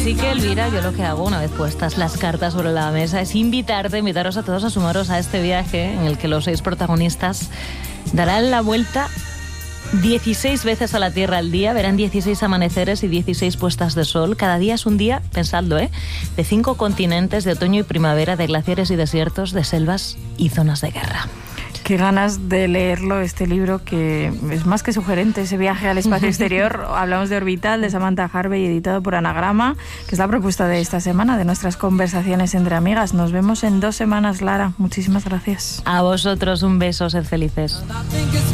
Así que, Elvira, yo lo que hago una vez puestas las cartas sobre la mesa es invitaros a todos a sumaros a este viaje en el que los 6 protagonistas darán la vuelta 16 veces a la Tierra al día, verán 16 amaneceres y 16 puestas de sol. Cada día es un día, pensadlo, de 5 continentes, de otoño y primavera, de glaciares y desiertos, de selvas y zonas de guerra. Qué ganas de leerlo, este libro, que es más que sugerente, ese viaje al espacio exterior. Hablamos de Orbital, de Samantha Harvey, editado por Anagrama, que es la propuesta de esta semana, de nuestras conversaciones entre amigas. Nos vemos en 2 semanas, Lara. Muchísimas gracias. A vosotros un beso, sed felices.